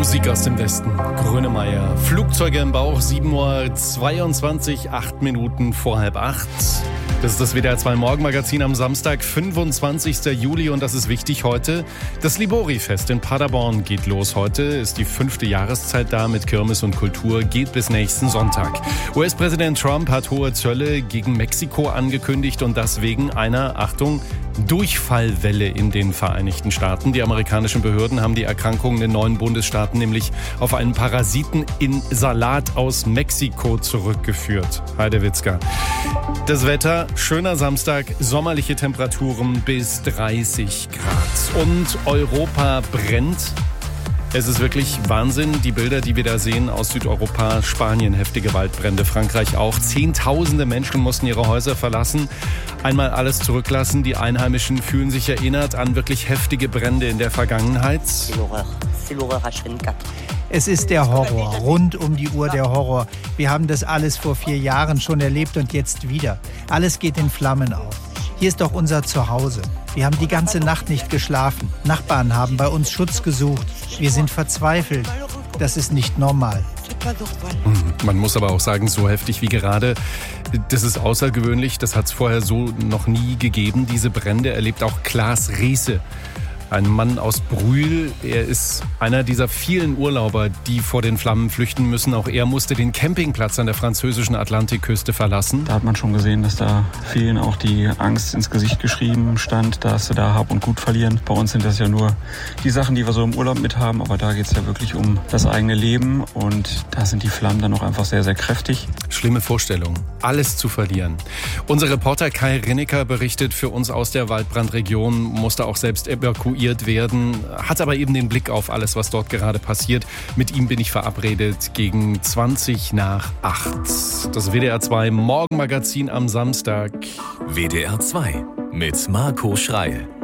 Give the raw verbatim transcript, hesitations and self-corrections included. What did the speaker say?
Musik aus dem Westen. Grönemeyer. Flugzeuge im Bauch, sieben Uhr zweiundzwanzig, acht Minuten vor halb acht. Das ist das W D R zwei Morgenmagazin am Samstag, fünfundzwanzigsten Juli, und das ist wichtig heute. Das Libori-Fest in Paderborn geht los heute, ist die fünfte Jahreszeit da mit Kirmes und Kultur, geht bis nächsten Sonntag. U S-Präsident Trump hat hohe Zölle gegen Mexiko angekündigt, und das wegen einer, Achtung, Durchfallwelle in den Vereinigten Staaten. Die amerikanischen Behörden haben die Erkrankungen in neun Bundesstaaten nämlich auf einen Parasiten in Salat aus Mexiko zurückgeführt. Heidewitzka. Das Wetter, schöner Samstag, sommerliche Temperaturen bis dreißig Grad. Und Europa brennt. Es ist wirklich Wahnsinn, die Bilder, die wir da sehen aus Südeuropa. Spanien, heftige Waldbrände, Frankreich auch. Zehntausende Menschen mussten ihre Häuser verlassen, einmal alles zurücklassen. Die Einheimischen fühlen sich erinnert an wirklich heftige Brände in der Vergangenheit. Es ist der Horror, rund um die Uhr der Horror. Wir haben das alles vor vier Jahren schon erlebt und jetzt wieder. Alles geht in Flammen auf. Hier ist doch unser Zuhause. Wir haben die ganze Nacht nicht geschlafen. Nachbarn haben bei uns Schutz gesucht. Wir sind verzweifelt. Das ist nicht normal. Man muss aber auch sagen, so heftig wie gerade, das ist außergewöhnlich. Das hat es vorher so noch nie gegeben. Diese Brände erlebt auch Klaas Reese. Ein Mann aus Brühl, er ist einer dieser vielen Urlauber, die vor den Flammen flüchten müssen. Auch er musste den Campingplatz an der französischen Atlantikküste verlassen. Da hat man schon gesehen, dass da vielen auch die Angst ins Gesicht geschrieben stand, dass sie da Hab und Gut verlieren. Bei uns sind das ja nur die Sachen, die wir so im Urlaub mit haben, aber da geht es ja wirklich um das eigene Leben, und da sind die Flammen dann auch einfach sehr, sehr kräftig. Schlimme Vorstellung, alles zu verlieren. Unser Reporter Kai Rinnecker berichtet für uns aus der Waldbrandregion, musste auch selbst evakuiert werden, hat aber eben den Blick auf alles, was dort gerade passiert. Mit ihm bin ich verabredet gegen zwanzig nach acht. Das W D R zwei Morgenmagazin am Samstag. W D R zwei mit Marco Schreil.